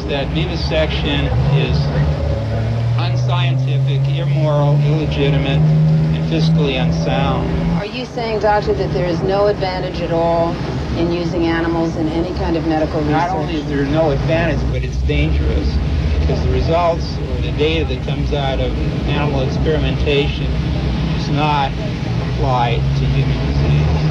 that vivisection is unscientific, immoral, illegitimate, and fiscally unsound. Are you saying, Doctor, that there is no advantage at all in using animals in any kind of medical research? Not only is there no advantage, but it's dangerous, because the results or the data that comes out of animal experimentation does not apply to human disease.